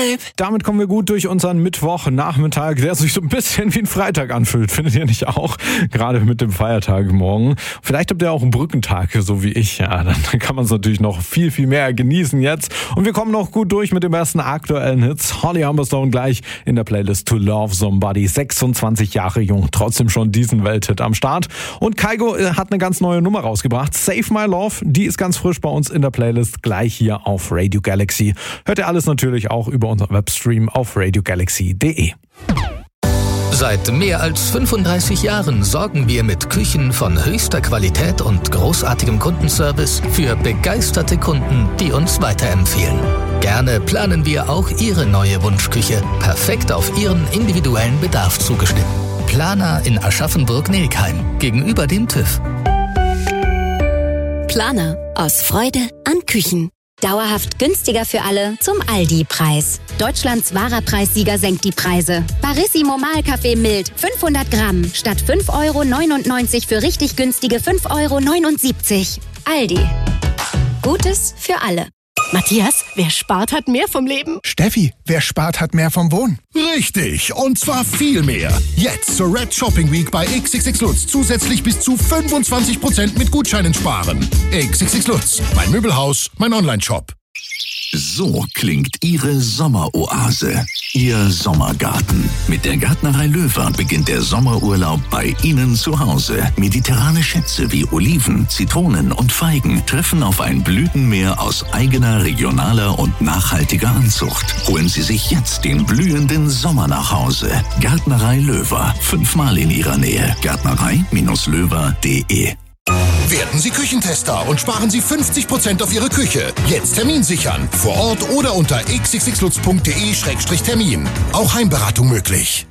Babe. Damit kommen wir gut durch unseren Mittwochnachmittag, der sich so ein bisschen wie ein Freitag anfühlt. Findet ihr nicht auch? Gerade mit dem Feiertag morgen. Vielleicht habt ihr auch einen Brückentag, so wie ich. Ja, dann kann man es natürlich noch viel, viel mehr genießen jetzt. Und wir kommen noch gut durch mit den besten aktuellen Hits. Holly Humberstone gleich in der Playlist To Love Somebody. 26 Jahre jung, trotzdem schon diesen Welthit am Start. Und Kygo hat eine ganz neue Nummer rausgebracht. Save My Love, die ist ganz frisch bei uns in der Playlist, gleich hier auf Radio Galaxy. Hört ihr alles natürlich auch über unseren Webstream auf radiogalaxy.de. Seit mehr als 35 Jahren sorgen wir mit Küchen von höchster Qualität und großartigem Kundenservice für begeisterte Kunden, die uns weiterempfehlen. Gerne planen wir auch Ihre neue Wunschküche, perfekt auf Ihren individuellen Bedarf zugeschnitten. Planer in Aschaffenburg-Nelkheim, gegenüber dem TÜV. Planer, aus Freude an Küchen. Dauerhaft günstiger für alle zum Aldi-Preis. Deutschlands wahrer Preissieger senkt die Preise. Barissimo Mahlkaffee mild, 500 Gramm, statt 5,99 € für richtig günstige 5,79 €. Aldi. Gutes für alle. Matthias, wer spart, hat mehr vom Leben. Steffi, wer spart, hat mehr vom Wohnen. Richtig, und zwar viel mehr. Jetzt zur Red Shopping Week bei XXX Lutz zusätzlich bis zu 25% mit Gutscheinen sparen. XXX Lutz, mein Möbelhaus, mein Onlineshop. So klingt Ihre Sommeroase, Ihr Sommergarten. Mit der Gärtnerei Löwer beginnt der Sommerurlaub bei Ihnen zu Hause. Mediterrane Schätze wie Oliven, Zitronen und Feigen treffen auf ein Blütenmeer aus eigener, regionaler und nachhaltiger Anzucht. Holen Sie sich jetzt den blühenden Sommer nach Hause. Gärtnerei Löwer, 5-mal in Ihrer Nähe. Gärtnerei-löwer.de. Werden Sie Küchentester und sparen Sie 50% auf Ihre Küche. Jetzt Termin sichern. Vor Ort oder unter xxxlutz.de/termin. Auch Heimberatung möglich.